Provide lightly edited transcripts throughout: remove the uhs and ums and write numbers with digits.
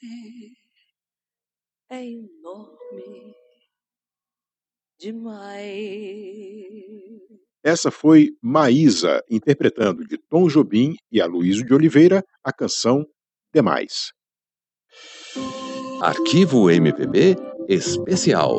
é enorme demais. Essa foi Maísa, interpretando de Tom Jobim e Aloysio de Oliveira a canção Demais. Arquivo MPB Especial.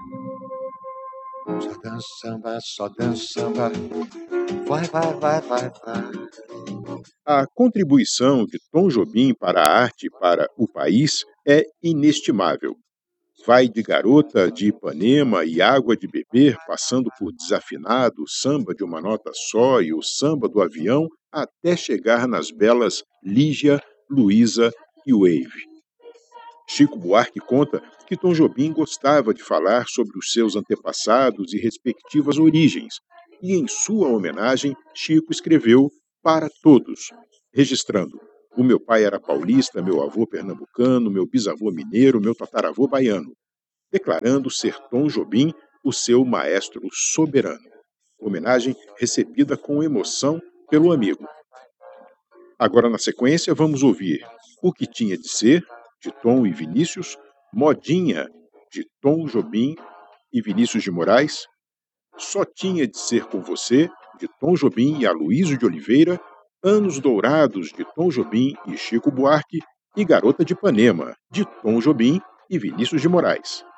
Só dança samba, vai, vai, vai, vai, vai. A contribuição de Tom Jobim para a arte e para o país é inestimável. Vai de Garota de Ipanema e Água de Beber, passando por Desafinado, Samba de uma Nota Só e o Samba do Avião, até chegar nas belas Lígia, Luísa e Wave. Chico Buarque conta que Tom Jobim gostava de falar sobre os seus antepassados e respectivas origens, e em sua homenagem, Chico escreveu Para Todos, registrando: o meu pai era paulista, meu avô pernambucano, meu bisavô mineiro, meu tataravô baiano, declarando ser Tom Jobim o seu maestro soberano. Homenagem recebida com emoção pelo amigo. Agora, na sequência, vamos ouvir O que Tinha de Ser, de Tom e Vinícius, Modinha, de Tom Jobim e Vinícius de Moraes, Só Tinha de Ser Com Você, de Tom Jobim e Aloysio de Oliveira, Anos Dourados, de Tom Jobim e Chico Buarque, e Garota de Ipanema, de Tom Jobim e Vinícius de Moraes.